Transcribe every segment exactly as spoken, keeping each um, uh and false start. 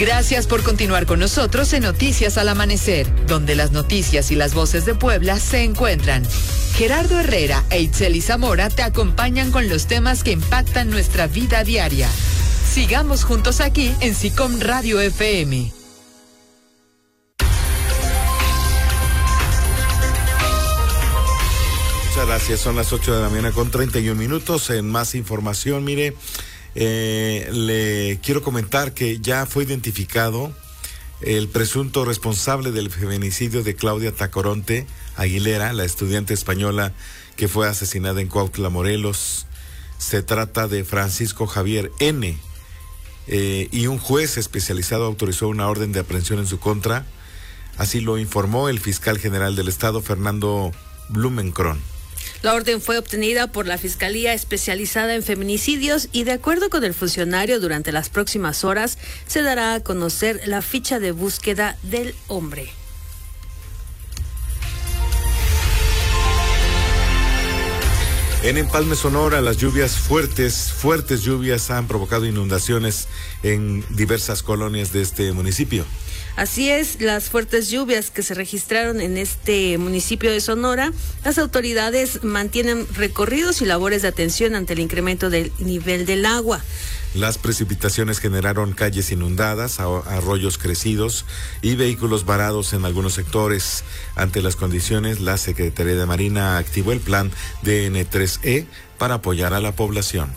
Gracias por continuar con nosotros en Noticias al Amanecer, donde las noticias y las voces de Puebla se encuentran. Gerardo Herrera e Itzeli Zamora te acompañan con los temas que impactan nuestra vida diaria. Sigamos juntos aquí en SICOM Radio F M. Muchas gracias, son las ocho de la mañana con treinta y un minutos. En más información, mire, eh, le quiero comentar que ya fue identificado el presunto responsable del feminicidio de Claudia Tacoronte Aguilera, la estudiante española que fue asesinada en Cuautla, Morelos. Se trata de Francisco Javier N. Eh, y un juez especializado autorizó una orden de aprehensión en su contra. Así lo informó el fiscal general del estado, Fernando Blumenkron. La orden fue obtenida por la Fiscalía Especializada en Feminicidios y, de acuerdo con el funcionario, durante las próximas horas se dará a conocer la ficha de búsqueda del hombre. En Empalme, Sonora, las lluvias fuertes, fuertes lluvias han provocado inundaciones en diversas colonias de este municipio. Así es, las fuertes lluvias que se registraron en este municipio de Sonora, las autoridades mantienen recorridos y labores de atención ante el incremento del nivel del agua. Las precipitaciones generaron calles inundadas, arroyos crecidos y vehículos varados en algunos sectores. Ante las condiciones, la Secretaría de Marina activó el plan D N tres E para apoyar a la población.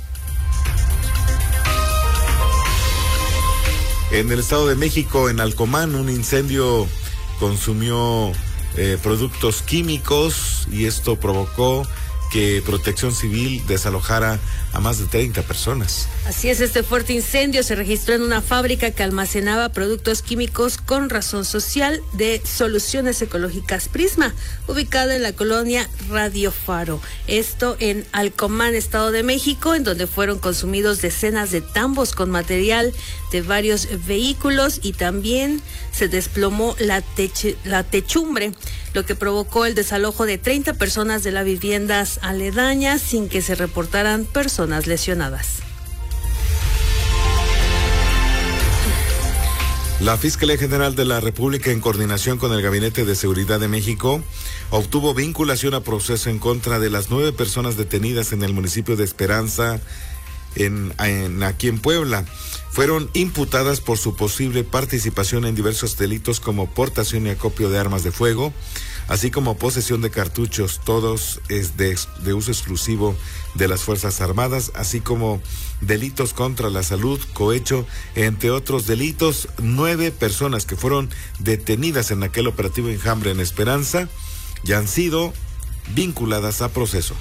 En el Estado de México, en Alcomán, un incendio consumió eh, productos químicos y esto provocó que Protección Civil desalojara a más de treinta personas. Así es, este fuerte incendio se registró en una fábrica que almacenaba productos químicos con razón social de Soluciones Ecológicas Prisma, ubicada en la colonia Radio Faro. Esto en Alcomán, Estado de México, en donde fueron consumidos decenas de tambos con material de varios vehículos y también se desplomó la, teche, la techumbre, lo que provocó el desalojo de treinta personas de las viviendas aledañas sin que se reportaran personas lesionadas. La Fiscalía General de la República, en coordinación con el Gabinete de Seguridad de México, obtuvo vinculación a proceso en contra de las nueve personas detenidas en el municipio de Esperanza, en, en aquí en Puebla. Fueron imputadas por su posible participación en diversos delitos como portación y acopio de armas de fuego, así como posesión de cartuchos, todos es de, de uso exclusivo de las Fuerzas Armadas, así como delitos contra la salud, cohecho, entre otros delitos. Nueve personas que fueron detenidas en aquel operativo Enjambre en Esperanza ya han sido vinculadas a proceso.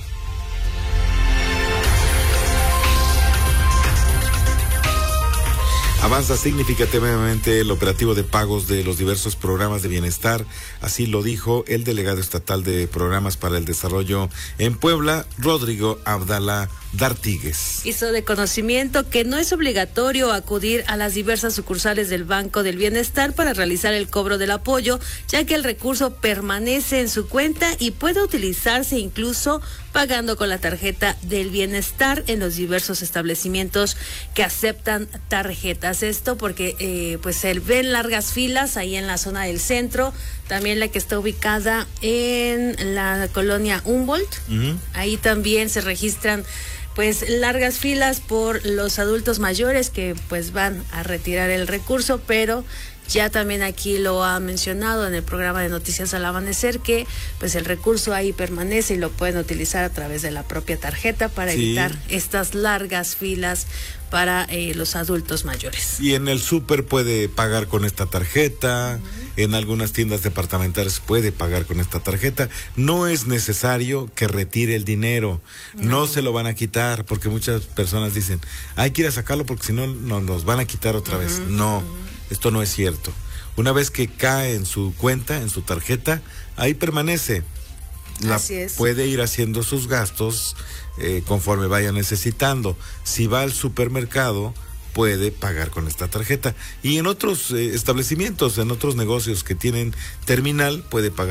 Avanza significativamente el operativo de pagos de los diversos programas de bienestar, así lo dijo el delegado estatal de Programas para el Desarrollo en Puebla, Rodrigo Abdala D'Artigues. Hizo de conocimiento que no es obligatorio acudir a las diversas sucursales del Banco del Bienestar para realizar el cobro del apoyo, ya que el recurso permanece en su cuenta y puede utilizarse incluso pagando con la tarjeta del bienestar en los diversos establecimientos que aceptan tarjetas. Esto porque eh, pues se ven largas filas ahí en la zona del centro, también la que está ubicada en la colonia Humboldt. Uh-huh. Ahí también se registran pues largas filas por los adultos mayores que pues van a retirar el recurso, pero ya también aquí lo ha mencionado en el programa de Noticias al Amanecer que pues el recurso ahí permanece y lo pueden utilizar a través de la propia tarjeta para sí. evitar estas largas filas para eh, los adultos mayores. Y en el súper puede pagar con esta tarjeta, uh-huh. En algunas tiendas departamentales puede pagar con esta tarjeta. No es necesario que retire el dinero, uh-huh. No se lo van a quitar, porque muchas personas dicen, hay que ir a sacarlo porque si no nos, nos van a quitar otra uh-huh. vez. No, uh-huh. Esto no es cierto. Una vez que cae en su cuenta, en su tarjeta, ahí permanece. La, Así es. Puede ir haciendo sus gastos eh, conforme vaya necesitando. Si va al supermercado, puede pagar con esta tarjeta. Y en otros eh, establecimientos, en otros negocios que tienen terminal, puede pagar